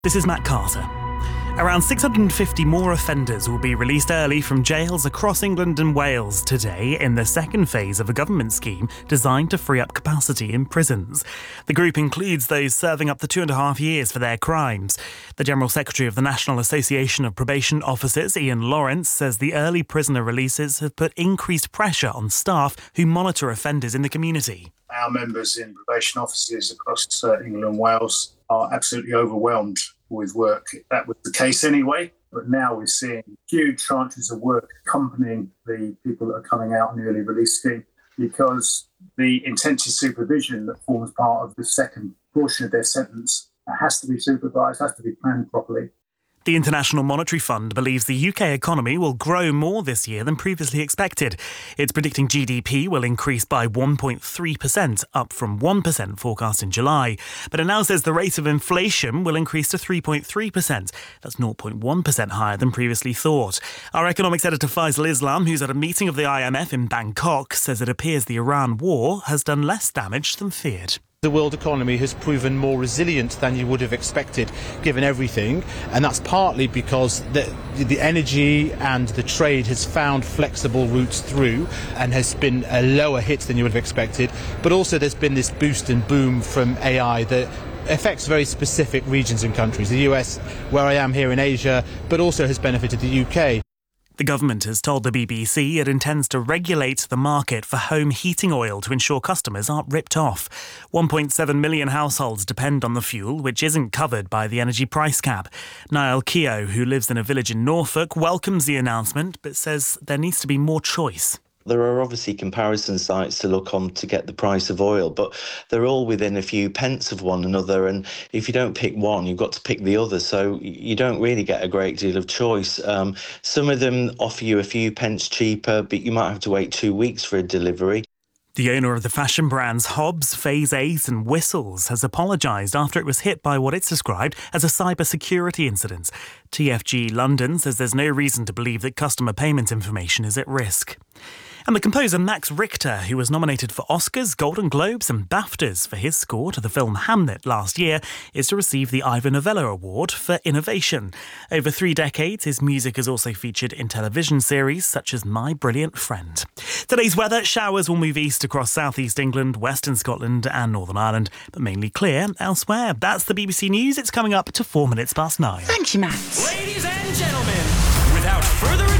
This is Matt Carter. Around 650 more offenders will be released early from jails across England and Wales today in the second phase of a government scheme designed to free up capacity in prisons. The group includes those serving up to 2.5 years for their crimes. The General Secretary of the National Association of Probation Officers, Ian Lawrence, says the early prisoner releases have put increased pressure on staff who monitor offenders in the community. Our members in probation offices across England and Wales are absolutely overwhelmed with work. That was the case anyway, but now we're seeing huge tranches of work accompanying the people that are coming out in the early release scheme, because the intensive supervision that forms part of the second portion of their sentence has to be supervised, has to be planned properly. The International Monetary Fund believes the UK economy will grow more this year than previously expected. It's predicting GDP will increase by 1.3%, up from 1% forecast in July. But it now says the rate of inflation will increase to 3.3%. That's 0.1% higher than previously thought. Our economics editor Faisal Islam, who's at a meeting of the IMF in Bangkok, says it appears the Iran war has done less damage than feared. The world economy has proven more resilient than you would have expected, given everything, and that's partly because the energy and the trade has found flexible routes through and has been a lower hit than you would have expected, but also there's been this boost and boom from AI that affects very specific regions and countries. The US, where I am here in Asia, but also has benefited the UK. The government has told the BBC it intends to regulate the market for home heating oil to ensure customers aren't ripped off. 1.7 million households depend on the fuel, which isn't covered by the energy price cap. Niall Keogh, who lives in a village in Norfolk, welcomes the announcement but says there needs to be more choice. There are obviously comparison sites to look on to get the price of oil, but they're all within a few pence of one another. And if you don't pick one, you've got to pick the other. So you don't really get a great deal of choice. Some of them offer you a few pence cheaper, but you might have to wait 2 weeks for a delivery. The owner of the fashion brands Hobbs, Phase 8 and Whistles has apologised after it was hit by what it's described as a cybersecurity incident. TFG London says there's no reason to believe that customer payment information is at risk. And the composer Max Richter, who was nominated for Oscars, Golden Globes and BAFTAs for his score to the film Hamnet last year, is to receive the Ivor Novello Award for Innovation. Over 3 decades, his music has also featured in television series such as My Brilliant Friend. Today's weather: showers will move east across southeast England, western Scotland and Northern Ireland, but mainly clear elsewhere. That's the BBC News. It's coming up to 9:04. Thank you, Matt. Ladies and gentlemen, without further